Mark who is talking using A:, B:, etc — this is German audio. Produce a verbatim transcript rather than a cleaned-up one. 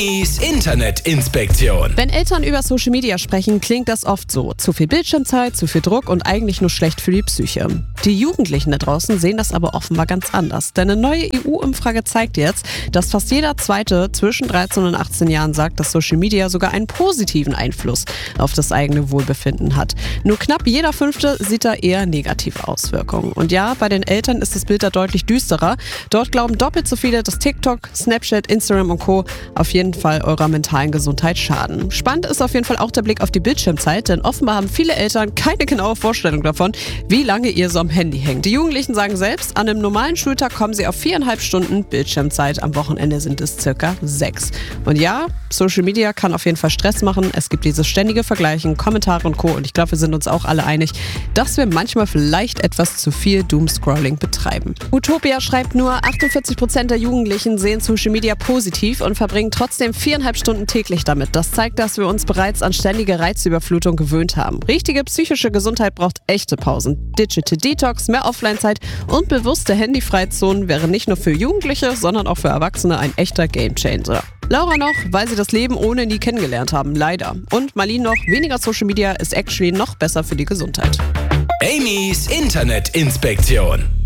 A: Amy's Internetinspektion.
B: Wenn Eltern über Social Media sprechen, klingt das oft so. Zu viel Bildschirmzeit, zu viel Druck und eigentlich nur schlecht für die Psyche. Die Jugendlichen da draußen sehen das aber offenbar ganz anders. Denn eine neue E U-Umfrage zeigt jetzt, dass fast jeder Zweite zwischen dreizehn und achtzehn Jahren sagt, dass Social Media sogar einen positiven Einfluss auf das eigene Wohlbefinden hat. Nur knapp jeder Fünfte sieht da eher negative Auswirkungen. Und ja, bei den Eltern ist das Bild da deutlich düsterer. Dort glauben doppelt so viele, dass TikTok, Snapchat, Instagram und Co. auf jeden Fall eurer mentalen Gesundheit schaden. Spannend ist auf jeden Fall auch der Blick auf die Bildschirmzeit, denn offenbar haben viele Eltern keine genaue Vorstellung davon, wie lange ihr so am Handy hängt. Die Jugendlichen sagen selbst, an einem normalen Schultag kommen sie auf viereinhalb Stunden Bildschirmzeit, am Wochenende sind es circa sechs. Und ja, Social Media kann auf jeden Fall Stress machen. Es gibt dieses ständige Vergleichen, Kommentare und Co. Und ich glaube, wir sind uns auch alle einig, dass wir manchmal vielleicht etwas zu viel Doomscrolling betreiben. Utopia schreibt, nur achtundvierzig Prozent der Jugendlichen sehen Social Media positiv und verbringen trotzdem viereinhalb Stunden täglich damit. Das zeigt, dass wir uns bereits an ständige Reizüberflutung gewöhnt haben. Richtige psychische Gesundheit braucht echte Pausen. Digital Detox, mehr Offline-Zeit und bewusste Handyfreizonen wären nicht nur für Jugendliche, sondern auch für Erwachsene ein echter Gamechanger. Laura noch, weil sie das Leben ohne nie kennengelernt haben, leider. Und Marlene noch, weniger Social Media ist actually noch besser für die Gesundheit.
A: Amy's Internetinspektion.